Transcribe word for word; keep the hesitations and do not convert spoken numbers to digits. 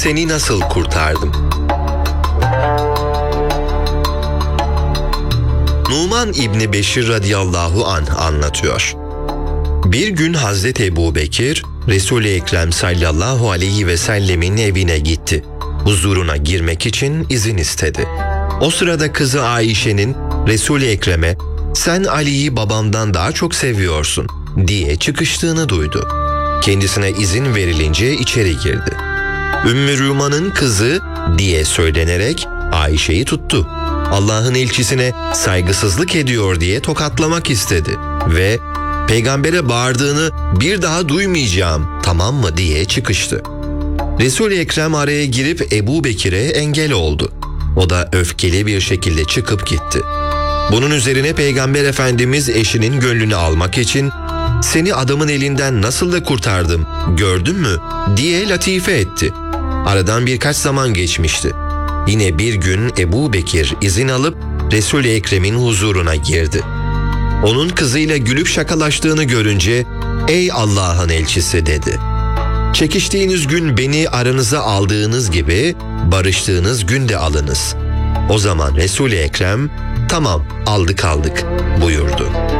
seni nasıl kurtardım? Numan İbni Beşir radıyallahu anh anlatıyor. Bir gün Hazreti Ebubekir, Resul-i Ekrem sallallahu aleyhi ve sellemin evine gitti. Huzuruna girmek için izin istedi. O sırada kızı Ayşe'nin Resul-i Ekrem'e "Sen Ali'yi babamdan daha çok seviyorsun" diye çıkıştığını duydu. Kendisine izin verilince içeri girdi. Ümmü Ruman'ın kızı diye söylenerek Ayşe'yi tuttu. Allah'ın elçisine saygısızlık ediyor diye tokatlamak istedi ve peygambere bağırdığını bir daha duymayacağım, tamam mı diye çıkıştı. Resul-i Ekrem araya girip Ebubekir'e engel oldu. O da öfkeli bir şekilde çıkıp gitti. Bunun üzerine Peygamber Efendimiz eşinin gönlünü almak için "Seni adamın elinden nasıl da kurtardım, gördün mü?" diye latife etti. Aradan birkaç zaman geçmişti. Yine bir gün Ebubekir izin alıp Resul-i Ekrem'in huzuruna girdi. Onun kızıyla gülüp şakalaştığını görünce "Ey Allah'ın elçisi" dedi. "Çekiştiğiniz gün beni aranıza aldığınız gibi barıştığınız gün de alınız." O zaman Resul-i Ekrem "Tamam, aldık aldık" buyurdu.